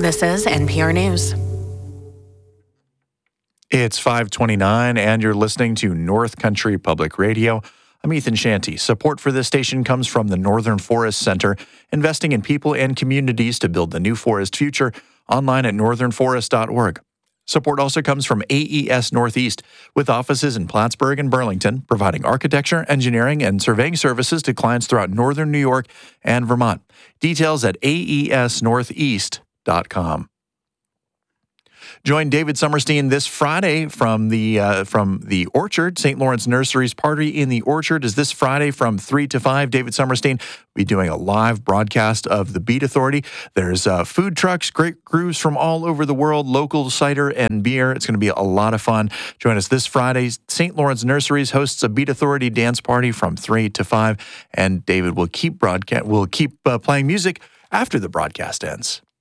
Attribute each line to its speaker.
Speaker 1: This is NPR News.
Speaker 2: It's 5:29, and you're listening to North Country Public Radio. I'm Ethan Shanty. Support for this station comes from the Northern Forest Center, investing in people and communities to build the new forest future, online at northernforest.org. Support also comes from AES Northeast, with offices in Plattsburgh and Burlington, providing architecture, engineering, and surveying services to clients throughout northern New York and Vermont. Details at aesnortheast.com. Join David Summerstein this Friday from the Orchard. St. Lawrence Nursery's Party in the Orchard is this Friday from 3 to 5. David Summerstein will be doing a live broadcast of the Beet Authority. There's food trucks, great crews from all over the world, local cider and beer. It's going to be a lot of fun. Join us this Friday. St. Lawrence Nurseries hosts a Beet Authority dance party from 3 to 5, and David will keep playing music after the broadcast ends.